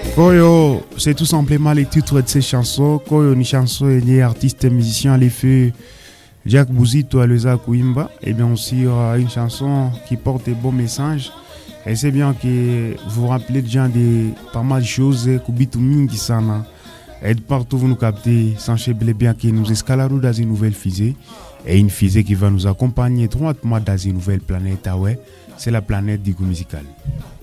Koyo, c'est tout simplement les titres de ces chansons. Koyo, une chanson et artiste et musicien à l'effet Jack Bouzito Aleza Kouimba. Et bien aussi, il y aura une chanson qui porte des bons messages. Et c'est bien que vous vous rappelez déjà de pas mal de choses. Kubitu Mingi Sana. Et de partout, vous nous captez. Sachez bien que nous escaladons dans une nouvelle fusée. Et une fusée qui va nous accompagner droitement dans une nouvelle planète. Ah ouais, c'est la planète d'Igo Musical.